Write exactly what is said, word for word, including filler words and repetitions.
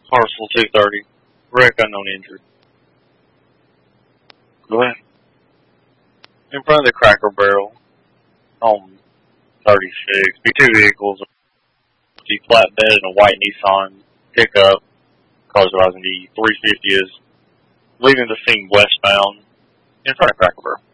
Parcel two thirty. Wreck unknown injured. Go ahead. In front of the Cracker Barrel on thirty-six. Be two vehicles. The flatbed and a white Nissan pickup. Cars rising the three fifty is leaving the scene westbound in front of Cracker Barrel.